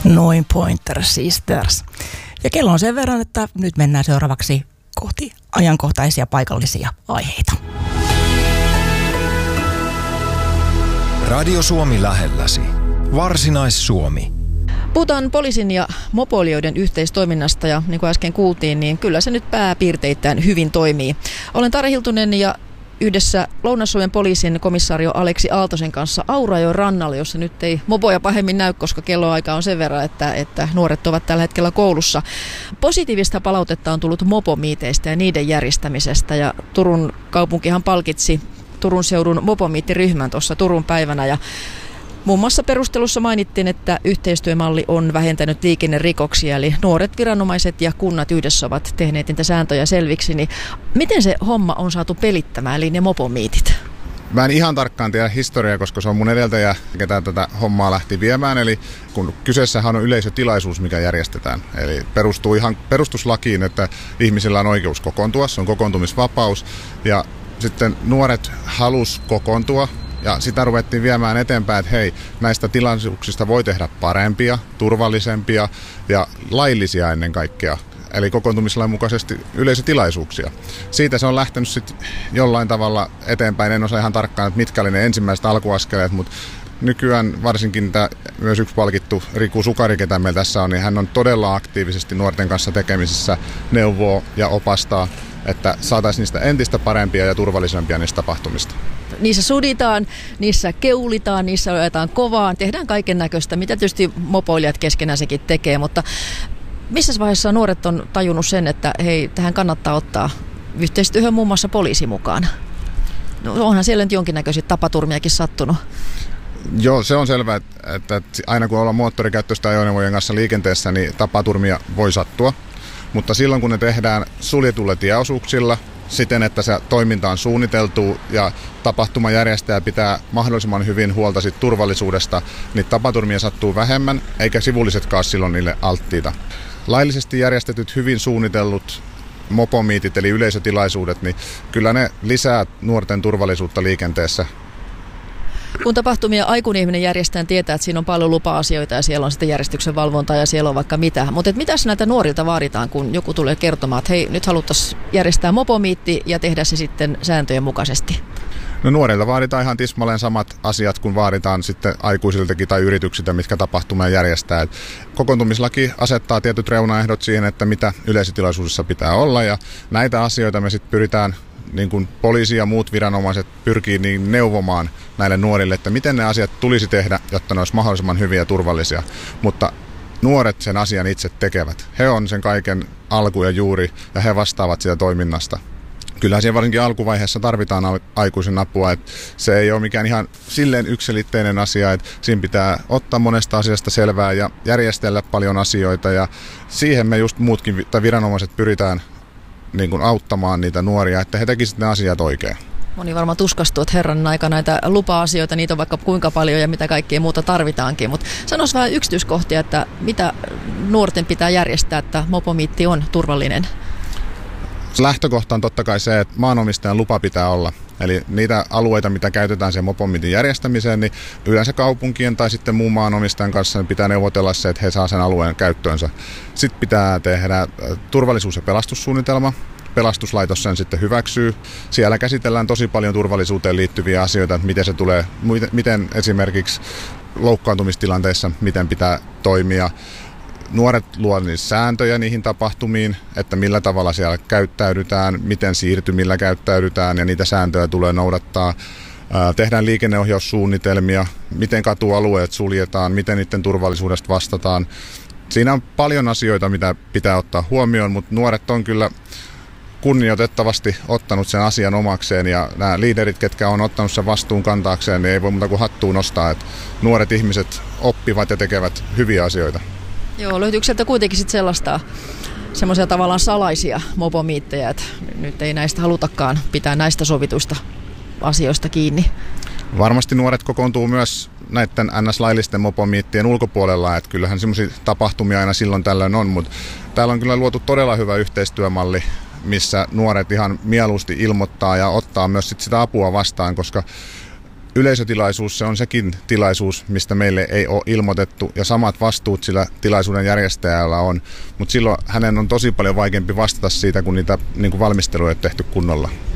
Noin Pointer Sisters. Ja kello on sen verran, että nyt mennään seuraavaksi kohti ajankohtaisia paikallisia aiheita. Radio Suomi lähelläsi. Varsinais-Suomi. Puhutaan poliisin ja mopoilijoiden yhteistoiminnasta ja niin kuin äsken kuultiin, niin kyllä se nyt pääpiirteittäin hyvin toimii. Olen Tarja Hiltunen ja yhdessä Lounais-Suomen poliisin komissaario Aleksi Aaltosen kanssa Aurajoen rannalle, jossa nyt ei mopoja pahemmin näy, koska kelloaika on sen verran, että nuoret ovat tällä hetkellä koulussa. Positiivista palautetta on tullut mopomiiteistä ja niiden järjestämisestä, ja Turun kaupunkihan palkitsi Turun seudun mopomiittiryhmän tuossa Turun päivänä, ja muun muassa perustelussa mainittiin, että yhteistyömalli on vähentänyt liikennerikoksia, eli nuoret viranomaiset ja kunnat yhdessä ovat tehneet niitä sääntöjä selviksi. Niin miten se homma on saatu pelittämään, eli ne mopomiitit? Mä en ihan tarkkaan tiedä historiaa, koska se on mun edeltäjä, ketä tätä hommaa lähti viemään. Eli kun kyseessähän on yleisötilaisuus, mikä järjestetään. Eli perustuu ihan perustuslakiin, että ihmisillä on oikeus kokoontua, se on kokoontumisvapaus. Ja sitten nuoret halus kokoontua. Ja sitä ruvettiin viemään eteenpäin, että hei, näistä tilaisuuksista voi tehdä parempia, turvallisempia ja laillisia ennen kaikkea. Eli kokoontumislain mukaisesti yleisötilaisuuksia. Siitä se on lähtenyt sitten jollain tavalla eteenpäin. En osaa ihan tarkkaan, että mitkä oli ne ensimmäiset alkuaskeleet, mutta nykyään varsinkin tämä myös yksi palkittu Riku Sukari, ketä meillä tässä on, niin hän on todella aktiivisesti nuorten kanssa tekemisissä, neuvoo ja opastaa, että saataisiin niistä entistä parempia ja turvallisempia niistä tapahtumista. Niissä suditaan, niissä keulitaan, niissä ajetaan kovaan, tehdään kaiken näköistä, mitä tietysti mopoilijat keskenään sekin tekee, mutta missä vaiheessa nuoret on tajunnut sen, että hei, tähän kannattaa ottaa yhteistyöhön muun muassa poliisi mukaan? No, onhan siellä nyt jonkinnäköisiä tapaturmiakin sattunut. Joo, se on selvää, että aina kun ollaan moottorikäyttöistä ajoneuvojen kanssa liikenteessä, niin tapaturmia voi sattua. Mutta silloin kun ne tehdään suljetulla tieosuuksilla, siten että se toiminta on suunniteltu ja tapahtumajärjestäjä pitää mahdollisimman hyvin huolta siitä turvallisuudesta, niin tapaturmia sattuu vähemmän, eikä sivullisetkaan silloin niille alttiita. Laillisesti järjestetyt, hyvin suunnitellut mopomiitit eli yleisötilaisuudet, niin kyllä ne lisää nuorten turvallisuutta liikenteessä. Kun tapahtumia aikuinen ihminen järjestää, tietää, että siinä on paljon lupa-asioita ja siellä on sitten järjestyksen valvontaa ja siellä on vaikka mitä. Mutta mitäs näitä nuorilta vaaditaan, kun joku tulee kertomaan, että hei, nyt haluttaisiin järjestää mopomiitti ja tehdä se sitten sääntöjen mukaisesti? No nuorilta vaaditaan ihan tismalleen samat asiat, kun vaaditaan sitten aikuisiltakin tai yrityksiltä, mitkä tapahtumia järjestää. Et kokoontumislaki asettaa tietyt reunaehdot siihen, että mitä yleisötilaisuudessa pitää olla, ja näitä asioita me sitten pyritään, niin kuin poliisi ja muut viranomaiset pyrkii niin neuvomaan näille nuorille, että miten ne asiat tulisi tehdä, jotta ne olisi mahdollisimman hyviä ja turvallisia. Mutta nuoret sen asian itse tekevät. He on sen kaiken alku ja juuri, ja he vastaavat siitä toiminnasta. Kyllähän siihen varsinkin alkuvaiheessa tarvitaan aikuisen apua, että se ei ole mikään ihan silleen yksiselitteinen asia, että siinä pitää ottaa monesta asiasta selvää ja järjestellä paljon asioita, ja siihen me just muutkin tai viranomaiset pyritään niin kuin auttamaan niitä nuoria, että he tekisivät ne asiat oikein. Moni varmaan tuskastuu, että herran aika näitä lupa-asioita, niitä on vaikka kuinka paljon ja mitä kaikkea muuta tarvitaankin, mutta sanois vähän yksityiskohtia, että mitä nuorten pitää järjestää, että mopomiitti on turvallinen? Lähtökohta on totta kai se, että maanomistajan lupa pitää olla. Eli niitä alueita, mitä käytetään sen mopomiitin järjestämiseen, niin yleensä kaupunkien tai sitten muun maanomistajan kanssa niin pitää neuvotella se, että he saa sen alueen käyttöönsä. Sitten pitää tehdä turvallisuus- ja pelastussuunnitelma. Pelastuslaitos sen sitten hyväksyy. Siellä käsitellään tosi paljon turvallisuuteen liittyviä asioita, että miten se tulee, miten esimerkiksi loukkaantumistilanteissa, miten pitää toimia. Nuoret luo sääntöjä niihin tapahtumiin, että millä tavalla siellä käyttäydytään, miten siirtymillä käyttäydytään, ja niitä sääntöjä tulee noudattaa. Tehdään liikenneohjaussuunnitelmia, miten katualueet suljetaan, miten niiden turvallisuudesta vastataan. Siinä on paljon asioita, mitä pitää ottaa huomioon, mutta nuoret on kyllä kunnioitettavasti ottanut sen asian omakseen, ja nämä liiderit, ketkä on ottanut sen vastuun kantaakseen, niin ei voi muuta kuin hattuun nostaa, että nuoret ihmiset oppivat ja tekevät hyviä asioita. Joo, löytyykö sieltä kuitenkin sitten semmoisia tavallaan salaisia mopomiittejä, että nyt ei näistä halutakaan pitää näistä sovituista asioista kiinni? Varmasti nuoret kokoontuu myös näiden NS-laillisten mopomiittien ulkopuolella, että kyllähän semmoisia tapahtumia aina silloin tällöin on, mutta täällä on kyllä luotu todella hyvä yhteistyömalli, missä nuoret ihan mieluusti ilmoittaa ja ottaa myös sitä apua vastaan, koska Yleisötilaisuus, se on sekin tilaisuus, mistä meille ei ole ilmoitettu, ja samat vastuut sillä tilaisuuden järjestäjällä on, mutta silloin hänen on tosi paljon vaikeampi vastata siitä, kun niitä valmisteluja ei ole tehty kunnolla.